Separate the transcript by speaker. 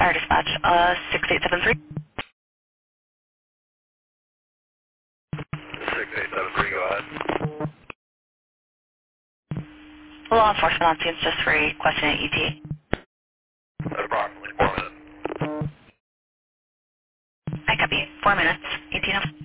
Speaker 1: Fire dispatch, 6873.
Speaker 2: 6873, go ahead.
Speaker 1: Law enforcement on scene just requesting an ET.
Speaker 2: Approximately 4 minutes.
Speaker 1: I copy. 4 minutes. 18